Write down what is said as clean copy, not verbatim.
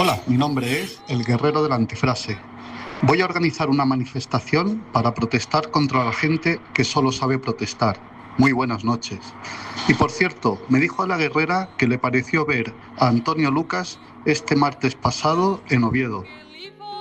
Hola, mi nombre es el Guerrero de la Antifrase. Voy a organizar una manifestación para protestar contra la gente que solo sabe protestar. Muy buenas noches. Y por cierto, me dijo la guerrera que le pareció ver a Antonio Lucas este martes pasado en Oviedo.